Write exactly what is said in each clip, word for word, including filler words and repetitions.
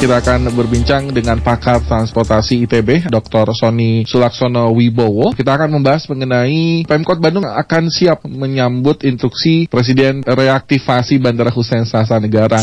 kita akan berbincang dengan pakar transportasi I T B, Doktor Sony Sulaksono Wibowo. Kita akan membahas mengenai Pemkot Bandung akan siap menyambut instruksi Presiden reaktivasi Bandara Hussein Sastra Negara.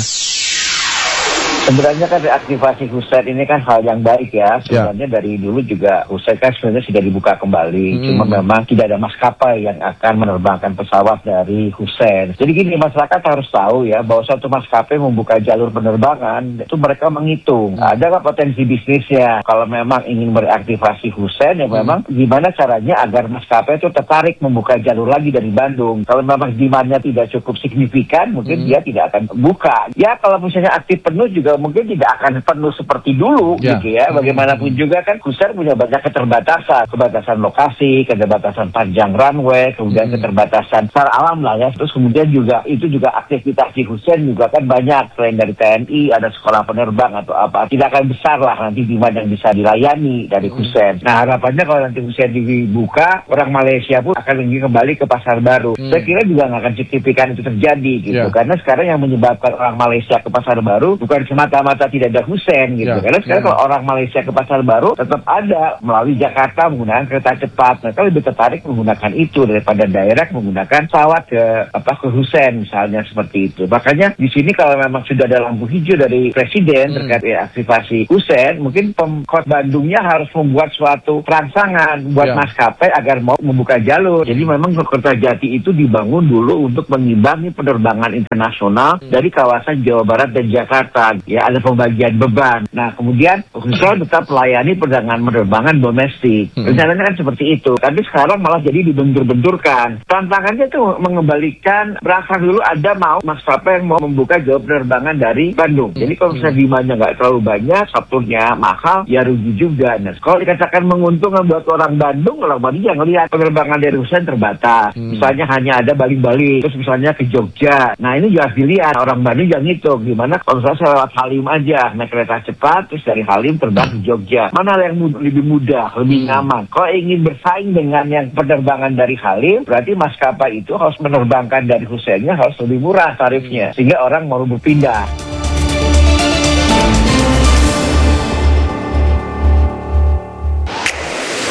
Sebenarnya kan reaktivasi Hussein ini kan hal yang baik ya. Sebenarnya ya. Dari dulu juga Hussein kan sebenarnya sudah dibuka kembali. Hmm. Cuma memang tidak ada maskapai yang akan menerbangkan pesawat dari Hussein. Jadi gini, masyarakat harus tahu ya bahwa suatu maskapai membuka jalur penerbangan itu mereka menghitung. Hmm. Ada nggak potensi bisnisnya? Kalau memang ingin mereaktivasi Hussein ya hmm. memang gimana caranya agar maskapai itu tertarik membuka jalur lagi dari Bandung. Kalau memang demand-nya tidak cukup signifikan mungkin hmm. dia tidak akan buka. Ya kalau misalnya aktif penuh juga mungkin tidak akan penuh seperti dulu ya. Gitu ya. Bagaimanapun juga kan Hussein punya banyak keterbatasan, keterbatasan lokasi, keterbatasan panjang runway, kemudian hmm. keterbatasan secara alam lah ya. Terus kemudian juga itu juga aktivitas di Hussein juga kan banyak, selain dari T N I ada sekolah penerbang atau apa, tidak akan besar lah nanti demand yang bisa dilayani dari Hussein. Nah harapannya kalau nanti Hussein dibuka, orang Malaysia pun akan ingin kembali ke pasar baru. Hmm. Saya kira juga nggak akan signifikan itu terjadi gitu, ya. Karena sekarang yang menyebabkan orang Malaysia ke pasar baru bukan cuma mata-mata tidak ada Hussein gitu. Ya, Karena sekarang ya. Kalau orang Malaysia ke pasar baru tetap ada melalui Jakarta menggunakan kereta cepat. Mereka lebih tertarik menggunakan itu daripada direct menggunakan pesawat ke apa ke Hussein misalnya seperti itu. Makanya di sini kalau memang sudah ada lampu hijau dari Presiden hmm. terkait reaktivasi Hussein, mungkin Pemkot Bandungnya harus membuat suatu rangsangan buat ya. Maskapai agar mau membuka jalur. Jadi memang Kertajati itu dibangun dulu untuk mengimbangi penerbangan internasional hmm. dari kawasan Jawa Barat dan Jakarta. Ya ada pembagian beban. Nah kemudian Hussein tetap melayani perdagangan penerbangan domestik. Hmm. Rencananya kan seperti itu. Tapi sekarang malah jadi dibentur-benturkan. Tantangannya tuh mengembalikan berasal dulu ada mau maskapai yang mau membuka jalur penerbangan dari Bandung. Jadi kalau misalnya demandnya nggak terlalu banyak, sabtunya mahal, ya rugi juga. Nah kalau dikatakan menguntungkan buat orang Bandung, orang Bandung yang lihat penerbangan dari Hussein terbatas. Hmm. Misalnya hanya ada balik-balik, terus misalnya ke Jogja. Nah ini juga harus dilihat orang Bandung yang ngitung gimana kalau misalnya lewat Halim aja, naik kereta cepat, terus dari Halim terbang ke Jogja. Mana yang mud- lebih mudah, lebih hmm. nyaman. Kalau ingin bersaing dengan yang penerbangan dari Halim, berarti maskapai itu harus menerbangkan dari Husseinnya harus lebih murah tarifnya. Sehingga orang mau berpindah.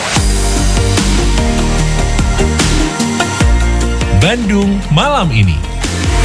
Bandung Malam Ini.